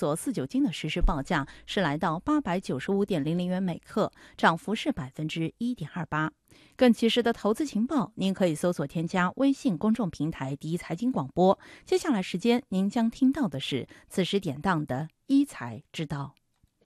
所4-9金的实时报价是来到895.00元每克，涨幅是1.28%。更及时的投资情报，您可以搜索添加微信公众平台第一财经广播。接下来时间，您将听到的是此时典当的一财之道。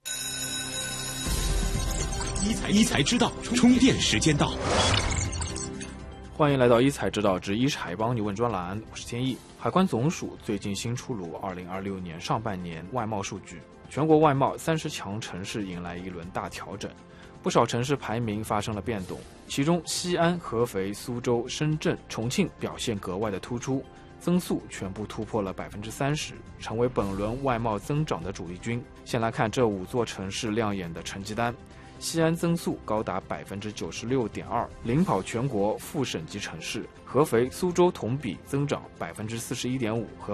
一财之道，充电时间到。 欢迎来到一财之道之一财帮你问专栏，我是天意。海关总署最近新出炉2026年上半年外贸数据，全国外贸30强城市迎来一轮大调整，不少城市排名发生了变动，其中西安、合肥、苏州、深圳、重庆表现格外的突出，增速全部突破了30%，成为本轮外贸增长的主力军。先来看这5座城市亮眼的成绩单。西安增速高达96.2%，领跑全国副省级城市。合肥、苏州同比增长41.5%和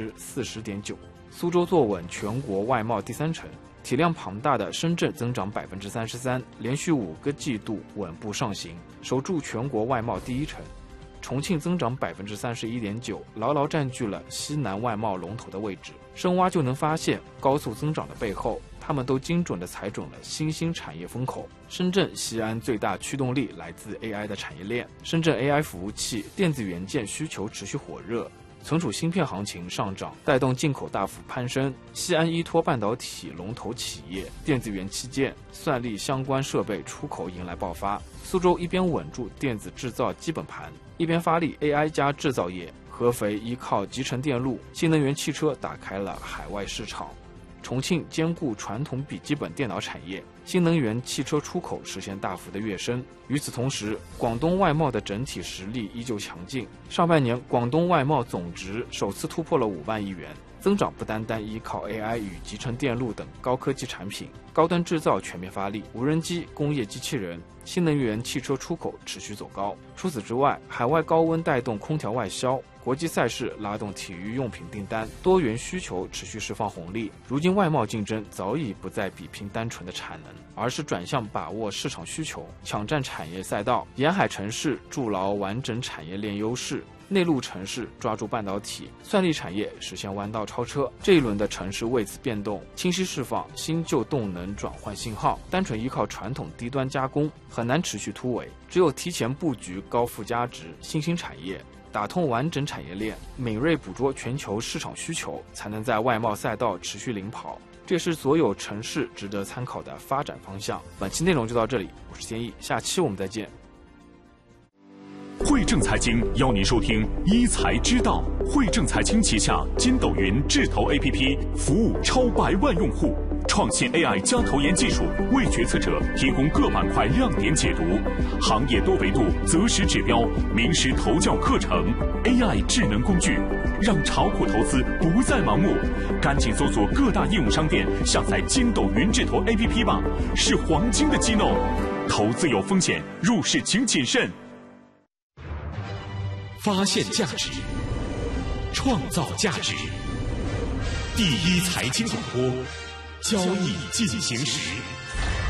40.9%。苏州坐稳全国外贸第3城。体量庞大的深圳增长33%，连续5个季度稳步上行，守住全国外贸第1城。重庆增长31.9%，牢牢占据了西南外贸龙头的位置。深挖就能发现，高速增长的背后，他们都精准地踩准了新兴产业风口。深圳、西安最大驱动力来自 AI 的产业链，深圳 AI 服务器、电子元件需求持续火热。存储芯片行情上涨，带动进口大幅攀升。西安依托半导体龙头企业、电子元器件、算力相关设备出口迎来爆发。苏州一边稳住电子制造基本盘，一边发力 AI 加制造业。合肥依靠集成电路、新能源汽车打开了海外市场。重庆兼顾传统笔记本电脑产业，新能源汽车出口实现大幅的跃升。与此同时，广东外贸的整体实力依旧强劲。上半年，广东外贸总值首次突破了5万亿元，增长不单单依靠 AI 与集成电路等高科技产品，高端制造全面发力，无人机、工业机器人、新能源汽车出口持续走高。除此之外，海外高温带动空调外销，国际赛事拉动体育用品订单，多元需求持续释放红利。如今外贸竞争早已不再比拼单纯的产能，而是转向把握市场需求，抢占产业赛道。沿海城市筑牢完整产业链优势，内陆城市抓住半导体、算力产业实现弯道超车。这一轮的城市为此变动，清晰释放新旧动能转换信号。单纯依靠传统低端加工很难持续突围，只有提前布局高附加值新兴产业，打通完整产业链，敏锐捕捉全球市场需求，才能在外贸赛道持续领跑。这是所有城市值得参考的发展方向。本期内容就到这里，我是天意，下期我们再见。 汇正财经邀您收听一财之道。汇正财经旗下筋斗云智投 APP 服务超100万用户，创新 AI 加投研技术，为决策者提供各板块亮点解读，行业多维度择时指标，名师投教课程 ，AI 智能工具，让炒股投资不再盲目。赶紧搜索各大应用商店，下载筋斗云智投 APP 吧，是黄金的机弄。投资有风险，入市请谨慎。 发现价值，创造价值。第一财经广播，交易进行时。